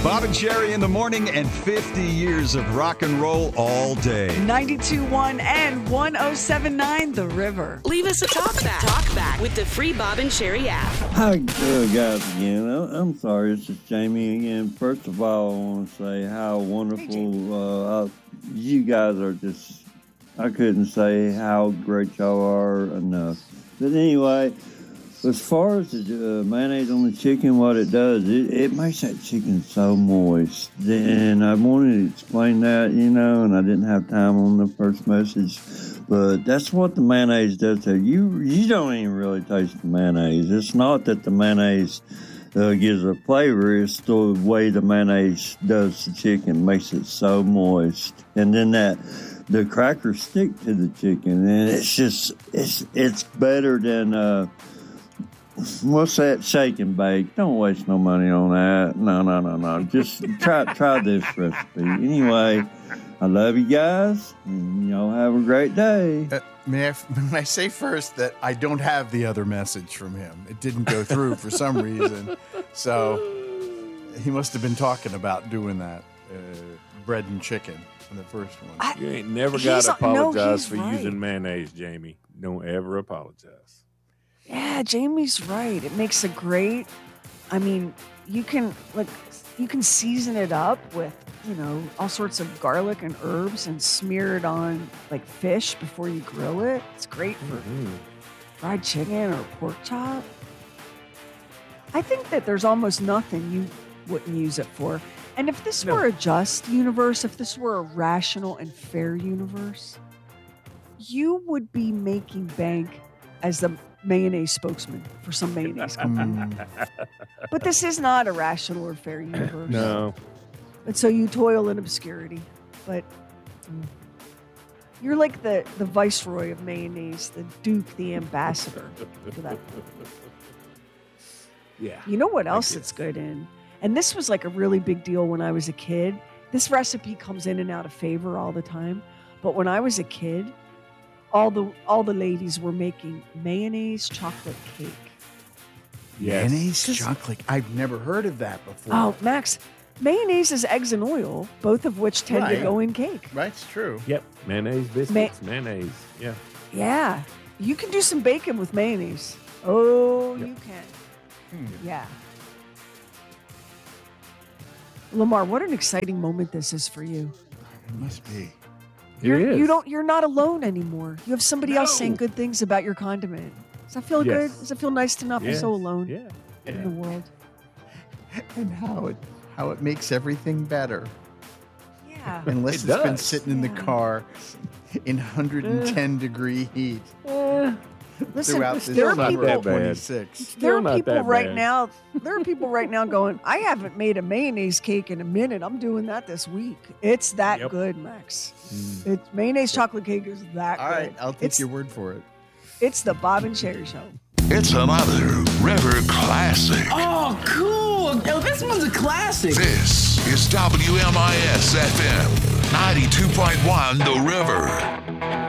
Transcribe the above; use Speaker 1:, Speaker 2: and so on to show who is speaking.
Speaker 1: Bob and Sherry in the morning and 50 years of rock and roll all day.
Speaker 2: 92.1 and 107.9 The River.
Speaker 3: Leave us a talk back with the free Bob and Sherry app.
Speaker 4: Hi, guys, again. I'm sorry, it's just Jamie again. First of all, I want to say how wonderful you guys are. Just, I couldn't say how great y'all are enough. But anyway, as far as the mayonnaise on the chicken, what it does, it makes that chicken so moist. And I wanted to explain that, and I didn't have time on the first message. But that's what the mayonnaise does to you. You don't even really taste the mayonnaise. It's not that the mayonnaise gives a flavor. It's the way the mayonnaise does the chicken, makes it so moist. And then the crackers stick to the chicken. And it's just, it's better than... what's that? Shake and bake. Don't waste no money on that. No. Just try this recipe. Anyway, I love you guys, and y'all have a great day.
Speaker 5: May I say first that I don't have the other message from him. It didn't go through for some reason. So he must have been talking about doing that bread and chicken in the first one.
Speaker 6: You ain't never got to apologize for using mayonnaise, Jamie. Don't ever apologize.
Speaker 2: Yeah, Jamie's right. It makes a great, you can season it up with, all sorts of garlic and herbs and smear it on like fish before you grill it. It's great for fried chicken or pork chop. I think that there's almost nothing you wouldn't use it for. And if this were a just universe, if this were a rational and fair universe, you would be making bank as the mayonnaise spokesman for some mayonnaise company. But this is not a rational or fair universe.
Speaker 6: No.
Speaker 2: And so you toil in obscurity. But you're like the viceroy of mayonnaise, the duke, the ambassador for that.
Speaker 6: Yeah.
Speaker 2: You know what else it's good in? And this was like a really big deal when I was a kid. This recipe comes in and out of favor all the time. But when I was a kid, all the ladies were making mayonnaise chocolate cake.
Speaker 6: Yes.
Speaker 5: Mayonnaise chocolate. I've never heard of that before.
Speaker 2: Oh, Max, mayonnaise is eggs and oil, both of which tend to go in cake.
Speaker 5: Right, it's true.
Speaker 6: Yep. Mayonnaise biscuits. Mayonnaise. Yeah.
Speaker 2: Yeah. You can do some bacon with mayonnaise. Oh, you can. Yeah. Lamar, what an exciting moment this is for you.
Speaker 5: It must be.
Speaker 2: You're not alone anymore. You have somebody else saying good things about your condiment. Does that feel good? Does it feel nice to not be so alone in the world?
Speaker 5: And how it makes everything better.
Speaker 2: Yeah.
Speaker 5: Unless it's been sitting in the car in 110 degree heat.
Speaker 2: Listen,
Speaker 5: throughout this
Speaker 2: there are people.
Speaker 5: 26.
Speaker 2: There are people right now. There are people right now going, I haven't made a mayonnaise cake in a minute. I'm doing that this week. It's that good, Max. It's mayonnaise chocolate cake is that good.
Speaker 5: All right, I'll take your word for it.
Speaker 2: It's the Bob and Sherry Show.
Speaker 7: It's another River classic.
Speaker 8: Oh, cool. Oh, this one's a classic.
Speaker 7: This is WMIS FM 92.1 The River.